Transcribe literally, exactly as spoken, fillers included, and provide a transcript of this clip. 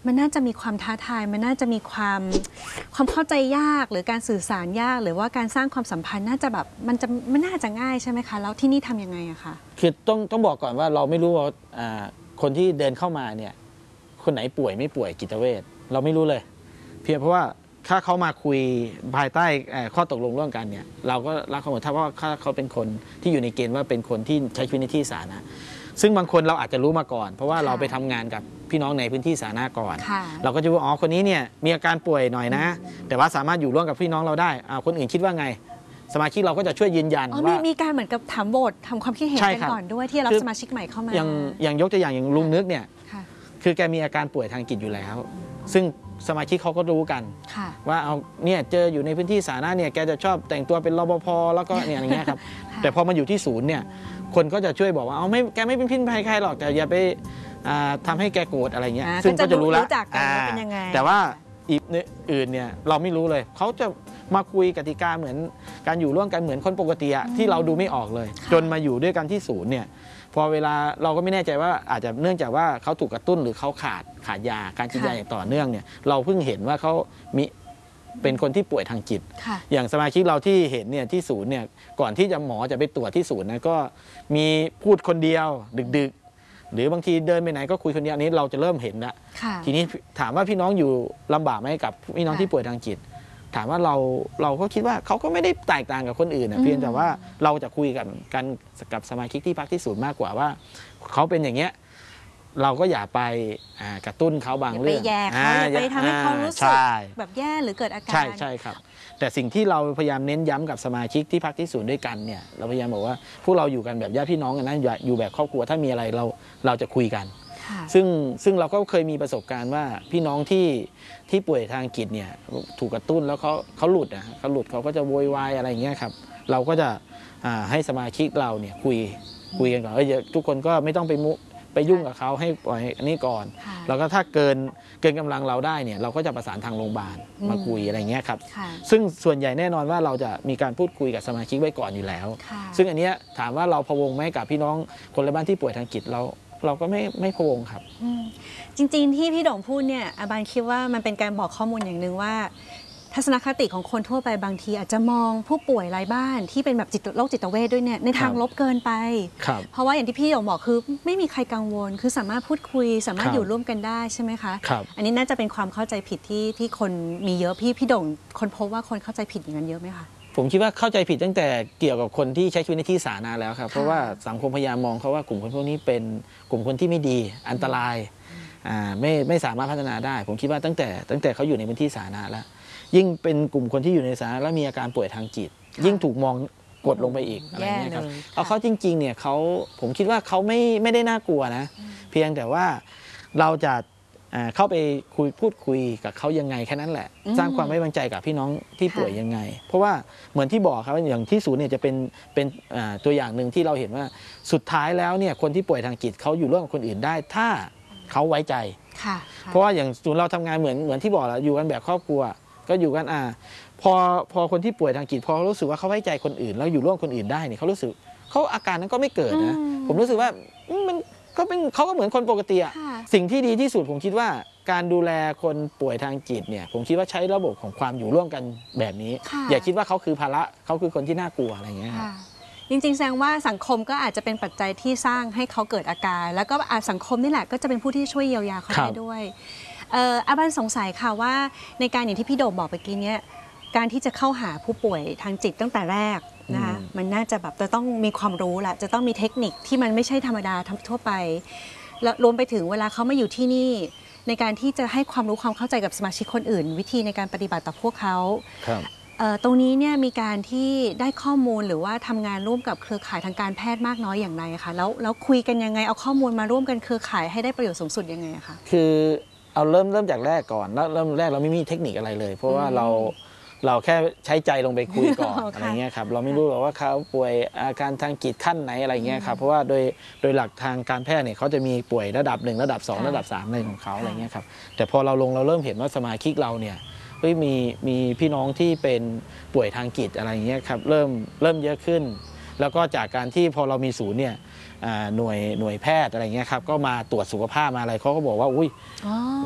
มันน่าจะมีความท้าทายมันน่าจะมีความความเข้าใจยากหรือการสื่อสารยากหรือว่าการสร้างความสัมพันธ์น่าจะแบบมันจะไม่น่าจะง่ายใช่ไหมคะแล้วที่นี่ทำยังไงอะคะคือต้องต้องบอกก่อนว่าเราไม่รู้ว่าคนที่เดินเข้ามาเนี่ยคนไหนป่วยไม่ป่วยจิตเวชเราไม่รู้เลยเพียงเพราะว่าถ้าเขามาคุยภายใต้ข้อตกลงร่วมกันเนี่ยเราก็รับเขาหมดถ้าว่าเขาเป็นคนที่อยู่ในเกณฑ์ว่าเป็นคนที่ใช้ชีวิตในที่สาธารณะซึ่งบางคนเราอาจจะรู้มาก่อนเพราะว่าเราไปทำงานกับพี่น้องในพื้นที่สาธารณะก่อนเราก็จะว่าอ๋อคนนี้เนี่ยมีอาการป่วยหน่อยนะแต่ว่าสามารถอยู่ร่วมกับพี่น้องเราได้คนอื่นคิดว่าไงสมาชิกเราก็จะช่วยยืนยันว่ามีการเหมือนกับถามโหวตทำความคิดเห็นกันก่อนด้วยที่รับสมาชิกใหม่เข้ามาอย่างอย่างยกตัวอย่างอย่างลุงนึกเนี่ยคือแกมีอาการป่วยทางจิตอยู่แล้วซึ่งสมาชิกเขาก็รู้กันว่าเอาเนี่ยเจออยู่ในพื้นที่สาธารณะเนี่ยแกจะชอบแต่งตัวเป็นรปภแล้วก็เนี่ยอย่างเงี้ยครับแต่พอมาอยู่ที่ศูนย์เนี่ยคนก็จะช่วยบอกว่าเอาไม่แกไม่เป็นพิษภัยใครหรอกแต่อย่าไปทำให้แกโกรธอะไรเงี้ยซึ่งก็จะรู้แล้วแต่ว่าอีกอื่นเนี่ยเราไม่รู้เลยเขาจะมาคุยกติกาเหมือนการอยู่ร่วมกันเหมือนคนปกติที่เราดูไม่ออกเลยจนมาอยู่ด้วยกันที่ศูนย์เนี่ยพอเวลาเราก็ไม่แน่ใจว่าอาจจะเนื่องจากว่าเขาถูกกระตุ้นหรือเขาขาดขาดยาการกินยาอย่างต่อเนื่องเนี่ยเราเพิ่งเห็นว่าเขามีเป็นคนที่ป่วยทางจิตอย่างสมาชิกเราที่เห็นเนี่ยที่ศูนย์เนี่ยก่อนที่จะหมอจะไปตรวจที่ศูนย์นะก็มีพูดคนเดียวดึกๆหรือบางทีเดินไปไหนก็คุยคนเดียวนี้เราจะเริ่มเห็นแล้วทีนี้ถามว่าพี่น้องอยู่ลำบากไหมกับพี่น้องที่ป่วยทางจิตถามว่าเราเราก็คิดว่าเขาก็ไม่ได้แตกต่างกับคนอื่นนะเพียงแต่ว่าเราจะคุยกันกันกับสมาชิกที่พักที่ศูนย์มากกว่าว่าเขาเป็นอย่างเงี้ยเราก็อย่าไปกระตุ้นเขาบางเรื่องไปแย่เขาไปทำให้เขารู้สึกแบบแย่หรือเกิดอาการใช่ใช่ครับแต่สิ่งที่เราพยายามเน้นย้ำกับสมาชิกที่พักที่ศูนย์ด้วยกันเนี่ยเราพยายามบอกว่าพวกเราอยู่กันแบบญาติพี่น้องกันนะอยู่แบบครอบครัวถ้ามีอะไรเราเราจะคุยกันซึ่งซึ่งเราก็เคยมีประสบการณ์ว่าพี่น้องที่ที่ป่วยทางจิตเนี่ยถูกกระตุ้นแล้วเขาเขาหลุดนะเขาหลุดเขาก็จะโวยวายอะไรอย่างเงี้ยครับเราก็จะให้สมาชิกเราเนี่ยคุยคุยกันก่อนเออทุกคนก็ไม่ต้องไปมุไปยุ่งกับเขาให้ปล่อยอันนี้ก่อนแล้วก็ถ้าเกินเกินกำลังเราได้เนี่ยเราก็จะประสานทางโรงพยาบาลมาคุยอะไรเงี้ยครับซึ่งส่วนใหญ่แน่นอนว่าเราจะมีการพูดคุยกับสมาชิกไว้ก่อนอยู่แล้วซึ่งอันนี้ถามว่าเราพะวงไหมกับพี่น้องคนในบ้านที่ป่วยทางจิตเราเราก็ไม่ไม่พะวงครับจริงๆที่พี่โด่งพูดเนี่ยอาบานคิดว่ามันเป็นการบอกข้อมูลอย่างหนึ่งว่าทัศนคติของคนทั่วไปบางทีอาจจะมองผู้ป่วยรายบ้านที่เป็นแบบจิตโรคจิตเวชด้วยเนี่ยในทางลบเกินไปเพราะว่าอย่างที่พี่โด่งบอกคือไม่มีใครกังวลคือสามารถพูดคุยสามารถอยู่ร่วมกันได้ใช่ไหมคะอันนี้น่าจะเป็นความเข้าใจผิดที่ที่คนมีเยอะพี่พี่โด่งคนพบว่าคนเข้าใจผิดอย่างนั้นเยอะไหมคะผมคิดว่าเข้าใจผิดตั้งแต่เกี่ยวกับคนที่ใช้ชีวิตในที่สาธารณะแล้วครับเพราะว่าสังคมพยายามมองเขาว่ากลุ่มคนพวกนี้เป็นกลุ่มคนที่ไม่ดีอันตรายไม่ไม่สามารถพัฒนาได้ผมคิดว่าตั้งแต่ตั้งแต่เขาอยู่ในพื้นที่สาธารณะแล้วยิ่งเป็นกลุ่มคนที่อยู่ในสาธารณะแล้วมีอาการป่วยทางจิตยิ่งถูกมองกดลงไปอีกอะไรเงี้ยครับเอาเขาจริงๆเนี่ยเขาผมคิดว่าเขาไม่ไม่ได้น่ากลัวนะเพียงแต่ว่าเราจะเข้าไปคุยพูดคุยกับเขายังไงแค่นั้นแหละสร้างความไว้วางใจกับพี่น้องที่ป่วยยังไงเพราะว่าเหมือนที่บอกครับอย่างที่ศูนย์เนี่ยจะเป็นเป็นตัวอย่างหนึ่งที่เราเห็นว่าสุดท้ายแล้วเนี่ยคนที่ป่วยทางจิตเขาอยู่ร่วมกับคนอื่นได้ถ้าเขาไว้ใจเพราะว่าอย่างศูนย์เราทำงานเหมือนเหมือนที่บอกแล้วอยู่กันแบบครอบครัวก็อยู่กันอ่าพอพอคนที่ป่วยทางจิตพอเขารู้สึกว่าเขาไว้ใจคนอื่นแล้วอยู่ร่วมคนอื่นได้เนี่ยเขารู้สึกเขาอาการนั้นก็ไม่เกิดนะผมรู้สึกว่ามันก็เป็นเขาก็เหมือนคนปกติอ่ะสิ่งที่ดีที่สุดผมคิดว่าการดูแลคนป่วยทางจิตเนี่ยผมคิดว่าใช้ระบบของความอยู่ร่วมกันแบบนี้อย่าคิดว่าเขาคือภาระเขาคือคนที่น่ากลัวอะไรอย่างเงี้ยจริงๆแสดงว่าสังคมก็อาจจะเป็นปัจจัยที่สร้างให้เขาเกิดอาการแล้วก็สังคมนี่แหละก็จะเป็นผู้ที่ช่วยเยียวยาเขาได้ด้วยอาบันสงสัยค่ะว่าในการอย่างที่พี่โดมบอกเมื่อกี้เนี่ยการที่จะเข้าหาผู้ป่วยทางจิตตั้งแต่แรกนะคะมันน่าจะแบบจะต้องมีความรู้แหละจะต้องมีเทคนิคที่มันไม่ใช่ธรรมดาทั่วไปแล้วรวมไปถึงเวลาเขามาอยู่ที่นี่ในการที่จะให้ความรู้ความเข้าใจกับสมาชิกคนอื่นวิธีในการปฏิบัติต่อพวกเขาตรงนี้เนี่ยมีการที่ได้ข้อมูลหรือว่าทำงานร่วมกับเครือข่ายทางการแพทย์มากน้อยอย่างไรคะแล้วแล้วคุยกันยังไงเอาข้อมูลมาร่วมกันเครือข่ายให้ได้ประโยชน์สูงสุดยังไงคะคือเอาเริ่มเริ่มจากแรกก่อนแล้วเริ่มแรกเราไม่มีเทคนิคอะไรเลยเพราะว่าเราเราแค่ใช้ใจลงไปคุยก่อน อะไรเงี้ยครับเราไม่รู้หรอกว่าเขาป่วยอาการทางจิตขั้นไหนอะไรเงี้ยครับเพราะว่าโดยโดยหลักทางการแพทย์เนี่ยเขาจะมีป่วยระดับหนึ่งระดับสองระดับสามอะไรของเขาอะไรเงี้ยครับแต่พอเราลงเราเริ่มเห็นว่าสมาชิกเราเนี่ยเฮ้ยมีมีพี่น้องที่เป็นป่วยทางจิตอะไรเงี้ยครับเริ่มเริ่มเยอะขึ้นแล้วก็จากการที่พอเรามีศูนย์เนี่ยหน่วยหน่วยแพทย์อะไรเงี้ยครับก็มาตรวจสุขภาพมาอะไรเขาก็บอกว่าอุ้ย